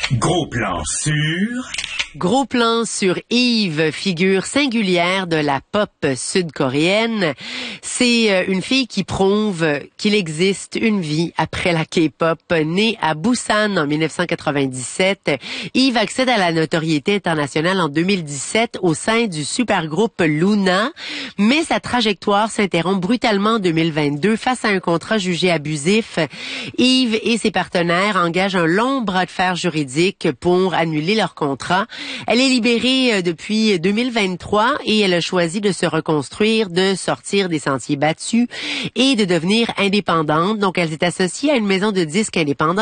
Gros plan sur... Gros plan sur Yves, figure singulière de la pop sud-coréenne. C'est une fille qui prouve qu'il existe une vie après la K-pop. Née à Busan en 1997, Yves accède à la notoriété internationale en 2017 au sein du supergroupe Luna, mais sa trajectoire s'interrompt brutalement en 2022 face à un contrat jugé abusif. Yves et ses partenaires engagent un long bras de fer juridique pour annuler leur contrat. Elle est libérée depuis 2023 et elle a choisi de se reconstruire, de sortir des sentiers battus et de devenir indépendante. Donc, elle s'est associée à une maison de disques indépendante